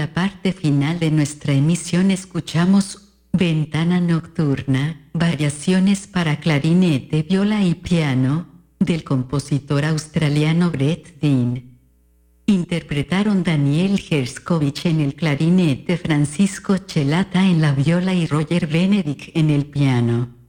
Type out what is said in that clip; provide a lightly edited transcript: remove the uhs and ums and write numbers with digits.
la parte final de nuestra emisión escuchamos Ventana Nocturna, variaciones para clarinete, viola y piano, del compositor australiano Brett Dean. Interpretaron Daniel Herskovich en el clarinete, Francisco Celata en la viola y Roger Benedict en el piano.